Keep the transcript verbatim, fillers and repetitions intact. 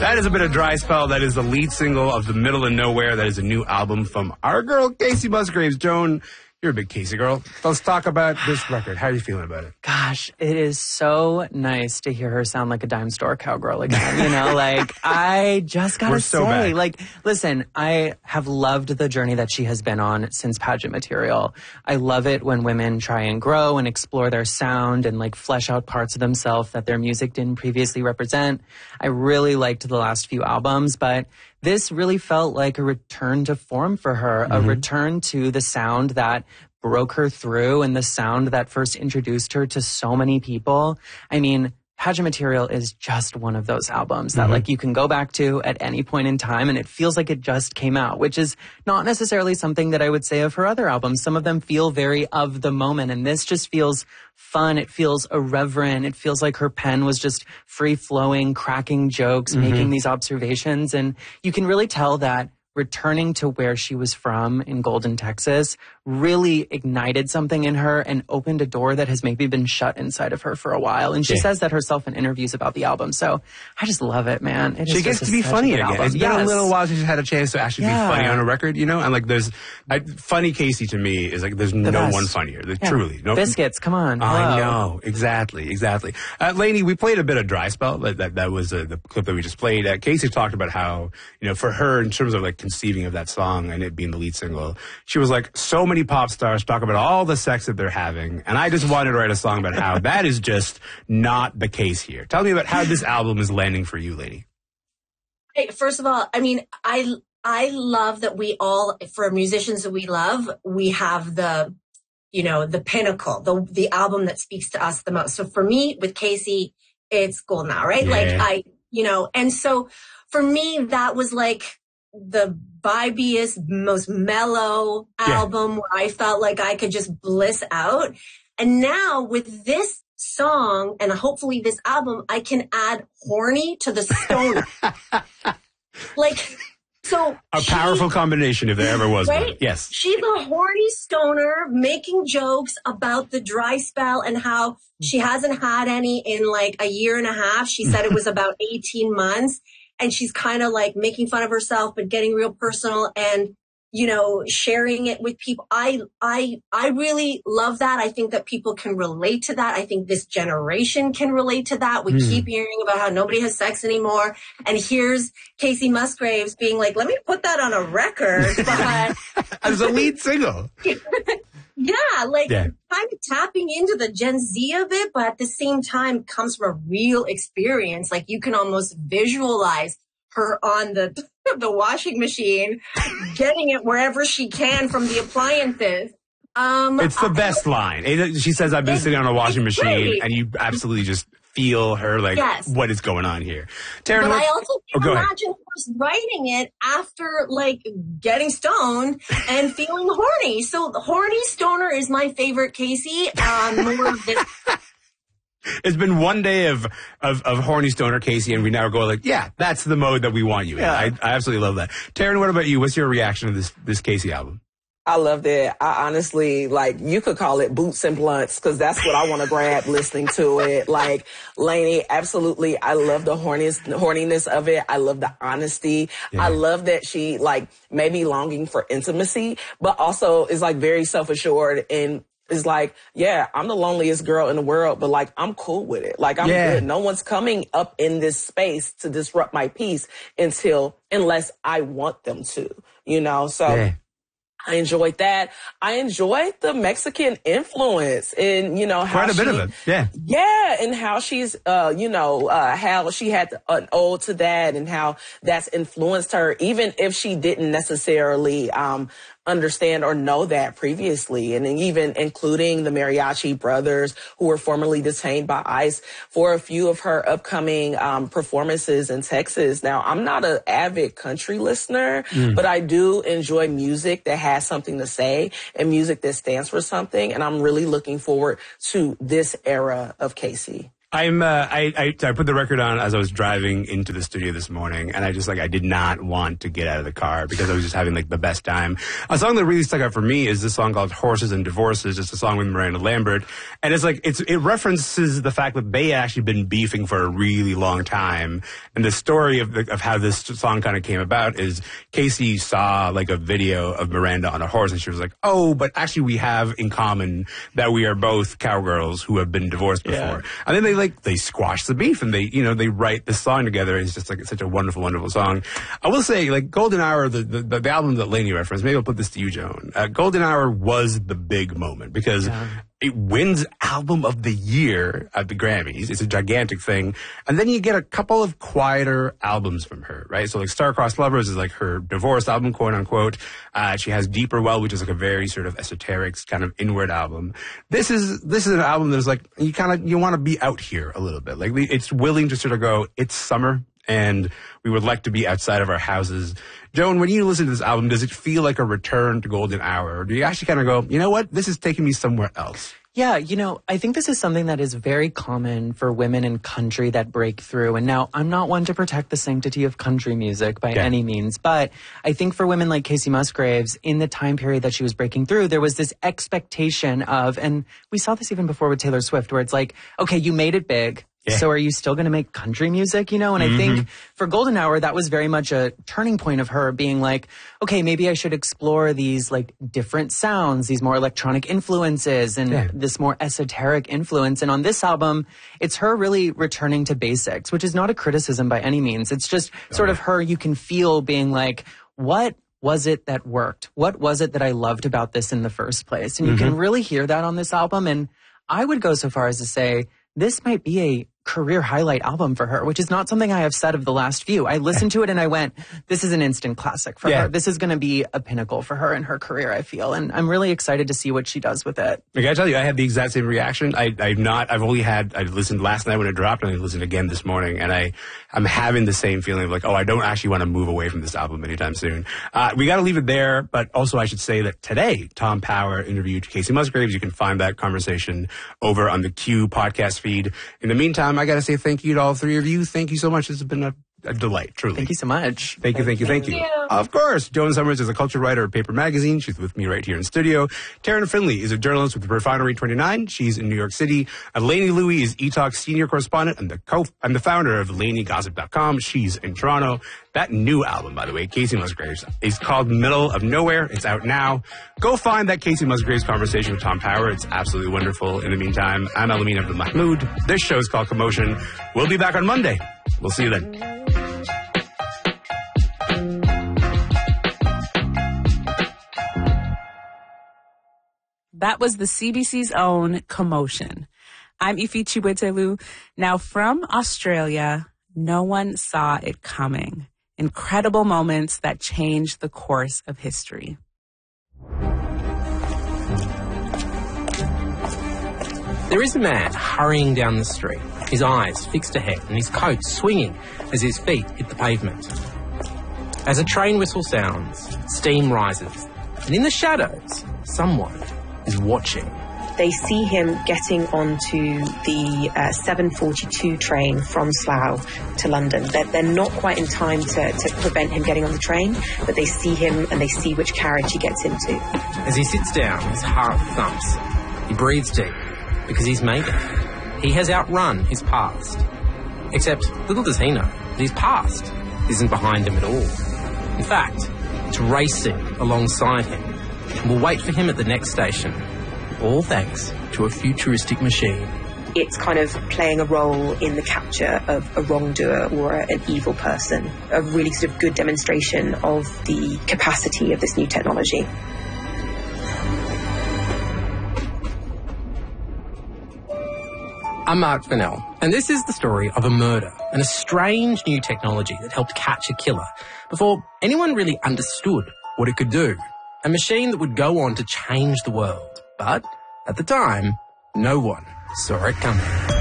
That is a bit of Dry Spell. That is the lead single of The Middle of Nowhere. That is a new album from our girl, Kacey Musgraves. Joan, you're a big Kacey girl. Let's talk about this record. How are you feeling about it? Gosh, it is so nice to hear her sound like a dime store cowgirl again. You know, like, I just gotta We're say, so back. like, listen, I have loved the journey that she has been on since Pageant Material. I love it when women try and grow and explore their sound and, like, flesh out parts of themselves that their music didn't previously represent. I really liked the last few albums, but this really felt like a return to form for her, mm-hmm. a return to the sound that broke her through and the sound that first introduced her to so many people. I mean, Pageant Material is just one of those albums that, mm-hmm. like, you can go back to at any point in time and it feels like it just came out, which is not necessarily something that I would say of her other albums. Some of them feel very of the moment, and this just feels fun. It feels irreverent. It feels like her pen was just free-flowing, cracking jokes, mm-hmm. making these observations, and you can really tell that returning to where she was from in Golden, Texas, really ignited something in her and opened a door that has maybe been shut inside of her for a while. And she yeah. says that herself in interviews about the album. So I just love it, man. It she gets to be funny again. Album. It's been yes. a little while since she's had a chance to actually yeah. be funny on a record, you know? And like there's, I, funny Kacey to me is like there's the no best. one funnier. There's, yeah. Truly. No, Biscuits, come on. I know. Exactly. Exactly. Uh, Lainey, we played a bit of Dry Spell. That, that, that was uh, the clip that we just played. Uh, Kacey talked about how, you know, for her, in terms of like conceiving of that song and it being the lead single, she was like, so many pop stars talk about all the sex that they're having, and I just wanted to write a song about how that is just not the case here. Tell me about how this album is landing for you, lady. Hey, first of all, I mean, I I love that we all, for musicians that we love, we have the, you know, the pinnacle, the the album that speaks to us the most. So for me, with Kacey, it's Golden Hour, right? Yeah. Like I, you know, and so for me, that was like the vibiest, most mellow album yeah. where I felt like I could just bliss out. And now with this song and hopefully this album, I can add horny to the stoner. Like, so a she, powerful combination if there ever was right? one. Yes. She's a horny stoner making jokes about the dry spell and how she hasn't had any in like a year and a half. She said it was about eighteen months. And she's kind of like making fun of herself, but getting real personal and, you know, sharing it with people. I, I, I really love that. I think that people can relate to that. I think this generation can relate to that. We mm. keep hearing about how nobody has sex anymore. And here's Kacey Musgraves being like, let me put that on a record. But as a lead single. Yeah, like yeah. kind of tapping into the Gen Z of it, but at the same time comes from a real experience. Like you can almost visualize her on the the washing machine, getting it wherever she can from the appliances. Um, it's the best I, line. She says, I've been sitting on a washing machine, great. And you absolutely just feel her, like, yes. what is going on here. Taryn, but I also can oh, imagine her writing it after, like, getting stoned and feeling horny. So horny stoner is my favorite Kacey. Um, more of this. It's been one day of, of, of horny stoner Kacey, and we now go like, yeah, that's the mode that we want you yeah. in. I, I absolutely love that. Taryn, what about you? What's your reaction to this, this Kacey album? I loved it. I honestly, like, you could call it boots and blunts because that's what I want to grab listening to it. Like, Lainey, absolutely. I love the horniness, horniness of it. I love the honesty. Yeah. I love that she, like, may be longing for intimacy, but also is, like, very self-assured and is like, yeah, I'm the loneliest girl in the world, but, like, I'm cool with it. Like, I'm yeah. good. No one's coming up in this space to disrupt my peace until, unless I want them to, you know? So. Yeah. I enjoyed that. I enjoyed the Mexican influence and, you know, how quite a she, bit of it. Yeah. Yeah. And how she's, uh, you know, uh, how she had an ode to that and how that's influenced her, even if she didn't necessarily, um, understand or know that previously. And even including the Mariachi brothers who were formerly detained by ICE for a few of her upcoming um, performances in Texas. Now, I'm not an avid country listener, mm. but I do enjoy music that has something to say and music that stands for something. And I'm really looking forward to this era of Kacey. I'm. Uh, I, I I put the record on as I was driving into the studio this morning, and I just like I did not want to get out of the car because I was just having like the best time. A song that really stuck out for me is this song called "Horses and Divorces." It's a song with Miranda Lambert, and it's like it's it references the fact that they had actually been beefing for a really long time. And the story of the, of how this song kind of came about is Casey saw like a video of Miranda on a horse, and she was like, "Oh, but actually we have in common that we are both cowgirls who have been divorced before." Yeah. And then they like they squash the beef and they you know they write this song together. It's just like it's such a wonderful wonderful song. I will say like Golden Hour, the the, the album that Lainey referenced, maybe I'll put this to you, Joan. uh, Golden Hour was the big moment because yeah. it wins album of the year at the Grammys. It's a gigantic thing. And then you get a couple of quieter albums from her, right? So like Star-Crossed Lovers is like her divorce album, quote unquote. Uh, she has Deeper Well, which is like a very sort of esoteric kind of inward album. This is, this is an album that's like, you kind of, you want to be out here a little bit. Like it's willing to sort of go, it's summer and we would like to be outside of our houses. Joan, when you listen to this album, does it feel like a return to Golden Hour? Or do you actually kind of go, you know what, this is taking me somewhere else? Yeah, you know, I think this is something that is very common for women in country that break through. And now, I'm not one to protect the sanctity of country music by yeah. any means, but I think for women like Casey Musgraves, in the time period that she was breaking through, there was this expectation of, and we saw this even before with Taylor Swift, where it's like, okay, you made it big. Yeah. So are you still going to make country music, you know? And mm-hmm. I think for Golden Hour, that was very much a turning point of her being like, okay, maybe I should explore these like different sounds, these more electronic influences and yeah. this more esoteric influence. And on this album, it's her really returning to basics, which is not a criticism by any means. It's just oh, sort yeah. of her, you can feel being like, what was it that worked? What was it that I loved about this in the first place? And you mm-hmm. can really hear that on this album. And I would go so far as to say, this might be a career highlight album for her, which is not something I have said of the last few. I listened to it and I went, this is an instant classic for yeah. her. This is going to be a pinnacle for her in her career, I feel. And I'm really excited to see what she does with it. I gotta tell you, I had the exact same reaction. I, I've not, I've only had, I listened last night when it dropped and I listened again this morning. And I, I'm having the same feeling of like, oh, I don't actually want to move away from this album anytime soon. Uh, we got to leave it there. But also I should say that today, Tom Power interviewed Casey Musgraves. You can find that conversation over on the Q podcast feed. In the meantime, I got to say thank you to all three of you. Thank you so much. This has been a, a delight, truly. Thank you so much. Thank you, thank you, thank, thank you. you. Of course. Joan Summers is a culture writer at Paper Magazine. She's with me right here in studio. Taryn Finley is a journalist with Refinery twenty-nine. She's in New York City. And Lainey Louie is E-Talk's senior correspondent and the co and the founder of Lainey Gossip dot com. She's in Toronto. That new album, by the way, Casey Musgraves, is called Middle of Nowhere. It's out now. Go find that Casey Musgraves conversation with Tom Power. It's absolutely wonderful. In the meantime, I'm Elamine Abdul Mahmoud. This show is called Commotion. We'll be back on Monday. We'll see you then. That was the C B C's own Commotion. I'm Ifi Chiwetelu. Now from Australia, no one saw it coming. Incredible moments that changed the course of history. There is a man hurrying down the street, his eyes fixed ahead and his coat swinging as his feet hit the pavement. As a train whistle sounds, steam rises, and in the shadows, someone is watching. They see him getting onto the uh, seven forty-two train from Slough to London. They're, they're not quite in time to, to prevent him getting on the train, but they see him and they see which carriage he gets into. As he sits down, his heart thumps. He breathes deep because he's made it. He has outrun his past. Except little does he know that his past isn't behind him at all. In fact, it's racing alongside him and will wait for him at the next station. All thanks to a futuristic machine. It's kind of playing a role in the capture of a wrongdoer or an evil person. A really sort of good demonstration of the capacity of this new technology. I'm Mark Fennell, and this is the story of a murder and a strange new technology that helped catch a killer before anyone really understood what it could do. A machine that would go on to change the world. But at the time, no one saw it coming.